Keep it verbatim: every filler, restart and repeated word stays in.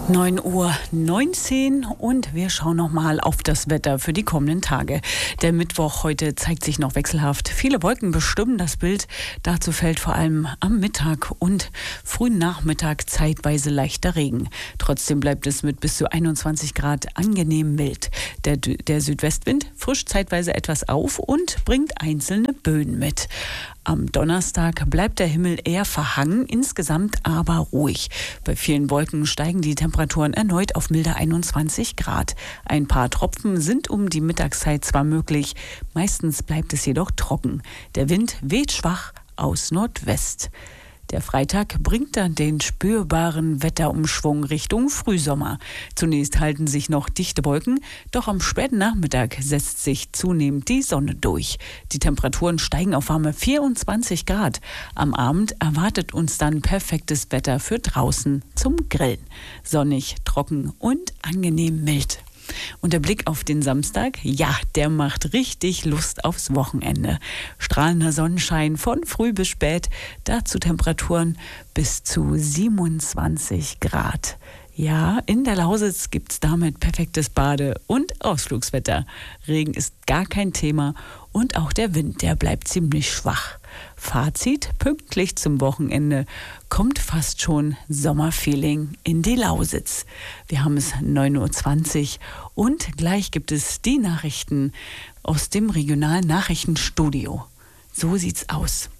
neun Uhr neunzehn und wir schauen nochmal auf das Wetter für die kommenden Tage. Der Mittwoch heute zeigt sich noch wechselhaft. Viele Wolken bestimmen das Bild. Dazu fällt vor allem am Mittag und frühen Nachmittag zeitweise leichter Regen. Trotzdem bleibt es mit bis zu einundzwanzig Grad angenehm mild. Der, der Südwestwind frischt zeitweise etwas auf und bringt einzelne Böen mit. Am Donnerstag bleibt der Himmel eher verhangen, insgesamt aber ruhig. Bei vielen Wolken steigen die Temperaturen erneut auf milde einundzwanzig Grad. Ein paar Tropfen sind um die Mittagszeit zwar möglich, meistens bleibt es jedoch trocken. Der Wind weht schwach aus Nordwest. Der Freitag bringt dann den spürbaren Wetterumschwung Richtung Frühsommer. Zunächst halten sich noch dichte Wolken, doch am späten Nachmittag setzt sich zunehmend die Sonne durch. Die Temperaturen steigen auf warme vierundzwanzig Grad. Am Abend erwartet uns dann perfektes Wetter für draußen zum Grillen. Sonnig, trocken und angenehm mild. Und der Blick auf den Samstag, ja, der macht richtig Lust aufs Wochenende. Strahlender Sonnenschein von früh bis spät, dazu Temperaturen bis zu siebenundzwanzig Grad. Ja, in der Lausitz gibt's damit perfektes Bade- und Ausflugswetter. Regen ist gar kein Thema und auch der Wind, der bleibt ziemlich schwach. Fazit: Pünktlich zum Wochenende kommt fast schon Sommerfeeling in die Lausitz. Wir haben es neun Uhr zwanzig und gleich gibt es die Nachrichten aus dem regionalen Nachrichtenstudio. So sieht's aus.